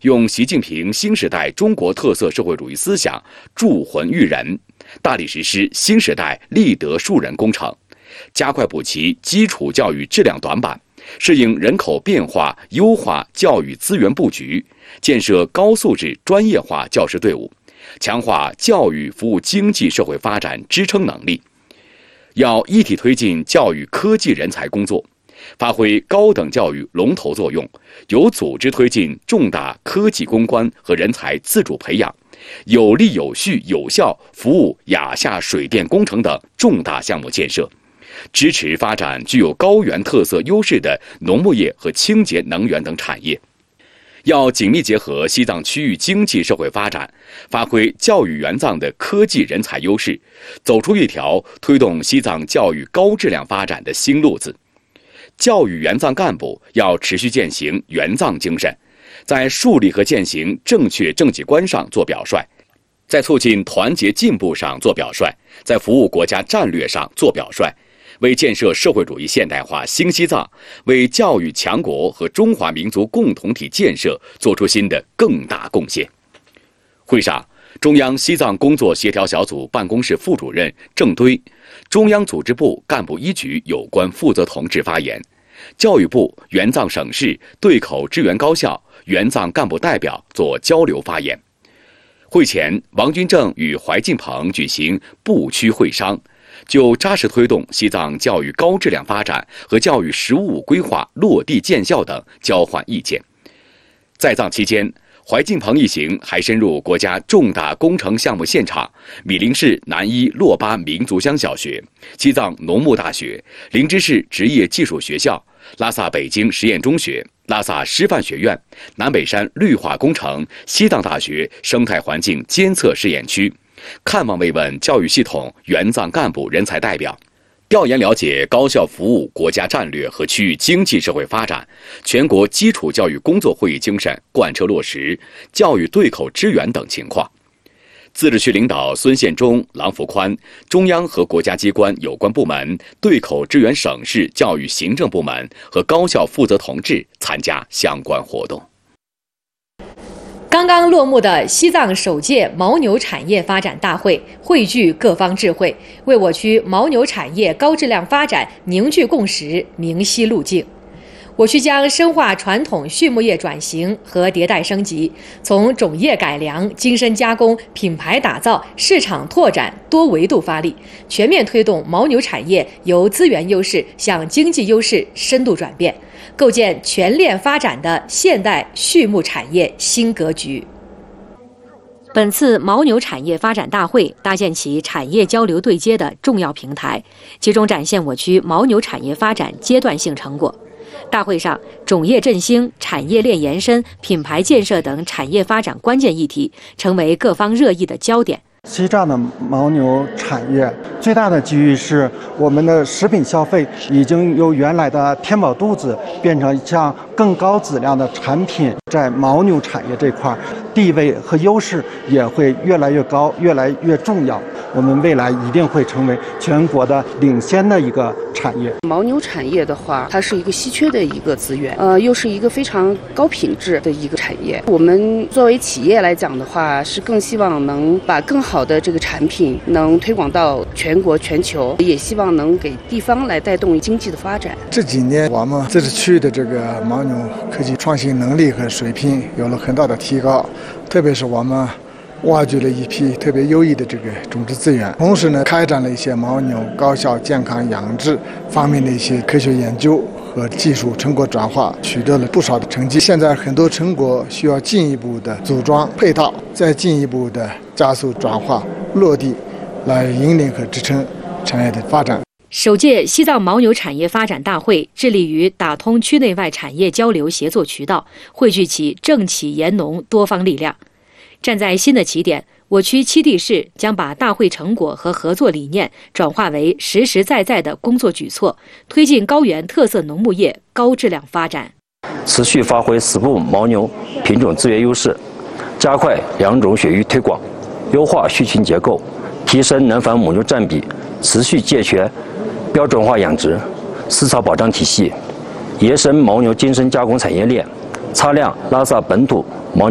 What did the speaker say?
用习近平新时代中国特色社会主义思想铸魂育人，大力实施新时代立德树人工程，加快补齐基础教育质量短板，适应人口变化，优化教育资源布局，建设高素质专业化教师队伍，强化教育服务经济社会发展支撑能力。要一体推进教育科技人才工作，发挥高等教育龙头作用，有组织推进重大科技攻关和人才自主培养，有力有序有效服务亚夏水电工程等重大项目建设，支持发展具有高原特色优势的农牧业和清洁能源等产业。要紧密结合西藏区域经济社会发展，发挥教育援藏的科技人才优势，走出一条推动西藏教育高质量发展的新路子。教育援藏干部要持续践行援藏精神，在树立和践行正确政绩观上做表率，在促进团结进步上做表率，在服务国家战略上做表率，为建设社会主义现代化新西藏，为教育强国和中华民族共同体建设做出新的更大贡献。会上，中央西藏工作协调小组办公室副主任郑堆、中央组织部干部一局有关负责同志发言，教育部、援藏省市对口支援高校援藏干部代表做交流发言。会前，王军正与怀进鹏举行部区会商，就扎实推动西藏教育高质量发展和教育“十五五”规划落地见效等交换意见。在藏期间，怀进鹏一行还深入国家重大工程项目现场，米林市南一洛巴民族乡小学、西藏农牧大学、林芝市职业技术学校、拉萨北京实验中学、拉萨师范学院、南北山绿化工程、西藏大学生态环境监测试验区，看望慰问教育系统援藏干部人才代表，调研了解高校服务国家战略和区域经济社会发展，全国基础教育工作会议精神贯彻落实，教育对口支援等情况。自治区领导孙宪忠、郎福宽，中央和国家机关有关部门对口支援省市教育行政部门和高校负责同志参加相关活动。 刚刚落幕的西藏首届牦牛产业发展大会，汇聚各方智慧，为我区牦牛产业高质量发展凝聚共识、明晰路径。我区将深化传统畜牧业转型和迭代升级，从种业改良、精深加工、品牌打造、市场拓展多维度发力，全面推动牦牛产业由资源优势向经济优势深度转变，构建全链发展的现代畜牧产业新格局。本次牦牛产业发展大会搭建起产业交流对接的重要平台，集中展现我区牦牛产业发展阶段性成果。大会上，种业振兴、产业链延伸、品牌建设等产业发展关键议题成为各方热议的焦点。 西藏的牦牛产业最大的机遇是，我们的食品消费已经由原来的填饱肚子变成像更高质量的产品，在牦牛产业这块地位和优势也会越来越高，越来越重要。我们未来一定会成为全国的领先的一个产业。 牦牛产业的话，它是一个稀缺的一个资源，又是一个非常高品质的一个产业。我们作为企业来讲的话，是更希望能把更好的这个产品能推广到全国全球，也希望能给地方来带动经济的发展。 这几年我们自治区的这个牦牛科技创新能力和水平有了很大的提高，特别是我们挖掘了一批特别优异的这个种植资源，同时呢，开展了一些牦牛高效健康养殖方面的一些科学研究和技术成果转化，取得了不少的成绩。现在很多成果需要进一步的组装配套，再进一步的加速转化落地，来引领和支撑产业的发展。 首届西藏牦牛产业发展大会致力于打通区内外产业交流协作渠道，汇聚起政企研农多方力量。站在新的起点，我区七地市将把大会成果和合作理念转化为实实在在的工作举措，推进高原特色农牧业高质量发展。 持续发挥10部牦牛品种资源优势，加快两种血育推广，优化畜群结构，提升能繁母牛占比，持续健全标准化养殖、饲草保障体系，延伸牦牛精深加工产业链，擦亮拉萨本土牦牛